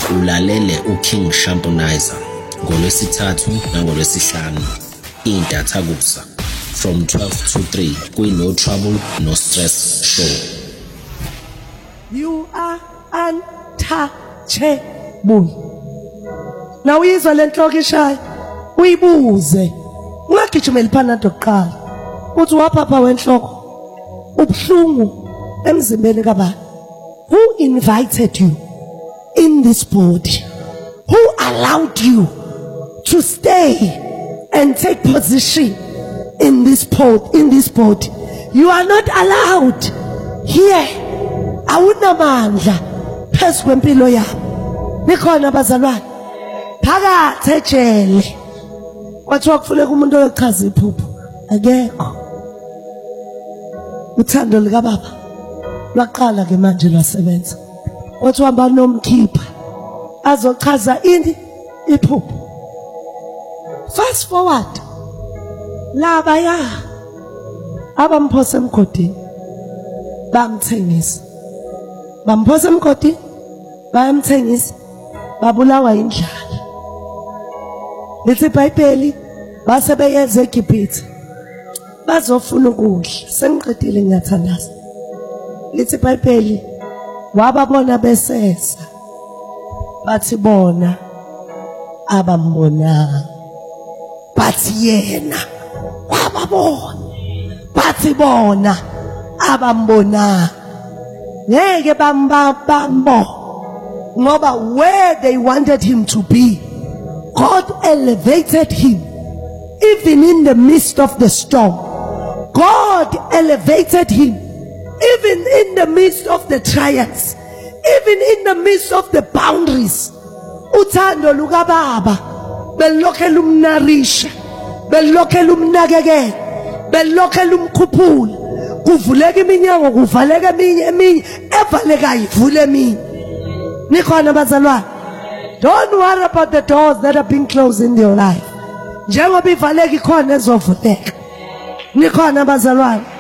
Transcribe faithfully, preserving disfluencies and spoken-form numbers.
ulalele uKing Shamponizer ngolwesithathu nangolwesihlanu iNtathakusa from twelve to three kwi No Trouble No Stress show. You are untouchable. Now uyizwa lenhloko ishaya uyibuze ungagijimela iPanado kuqala uthi waphapha wenhloko ubhlungu emzimbeni kabani. Who invited you in this body? Who allowed you to stay and take position in this pod, in this body? You are not allowed here. Awunamandla phezu kwempilo yakho. Nikhona bazalwane phakathi ejele. Kwathiwa kufuneka umuntu oyochaza iphupho. Akekho. Uthando lika baba lwaqala ke manje lwasebenza. Othi uhamba nomkhipha azochaza ini iphupho. Fast forward laba ya abamphosa emgodini bamthengisa. Bamphosa emgodini bayamthengisa babulawa indlala. Lithi iBhayibheli base beyeze eGibhithe bazofuna ukudla. Sengiqedile ngiyathandaza. Lithi iBhayibheli wababona besesa bathi bona abambona bathi yena wababona bathi bona abambona ngeke bambabambo ngoba where they wanted him to be, God elevated him. Even in the midst of the storm, God elevated him. Even in the midst of the trials, even in the midst of the boundaries, uthando luka baba belokhe lumnarisha, belokhe lumnakekela, belokhe lumkhuphula. Kuvuleka iminyango, kuvaleka eminye, eminye evaleka ivule eminye. Nikhona bazalwane, don't worry about the doors that are being closed in your life. Njengoba ivaleka ikhona ezovuleka. Nikhona bazalwane.